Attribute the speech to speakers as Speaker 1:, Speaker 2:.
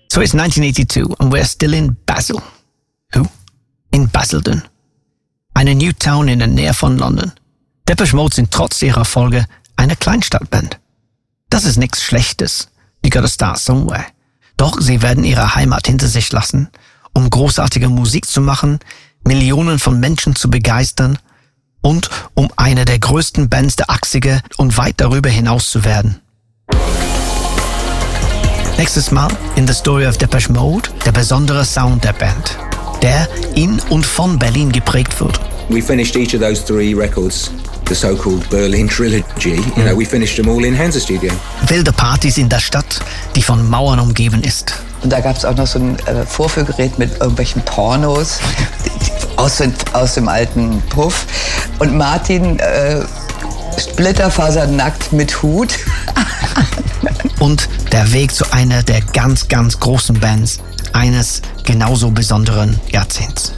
Speaker 1: So it's 1982 and we're still in Basel. Who? In Basildon. Eine New Town in der Nähe von London. Depeche Mode sind trotz ihrer Erfolge eine Kleinstadtband. Das ist nichts Schlechtes. You gotta start somewhere. Doch sie werden ihre Heimat hinter sich lassen, um großartige Musik zu machen, Millionen von Menschen zu begeistern und um eine der größten Bands der 80er und weit darüber hinaus zu werden. Nächstes Mal in The Story of Depeche Mode der besondere Sound der Band, der in und von Berlin geprägt wird.
Speaker 2: We finished each of those 3 records, the so-called Berlin Trilogy. We finished them all in Hansa Studio.
Speaker 1: Wilde Partys in der Stadt, die von Mauern umgeben ist.
Speaker 3: Und da gab es auch noch so ein Vorführgerät mit irgendwelchen Pornos aus dem alten Puff. Und Martin splitterfasernackt mit Hut.
Speaker 1: Und der Weg zu einer der ganz, ganz großen Bands eines genauso besonderen Jahrzehnts.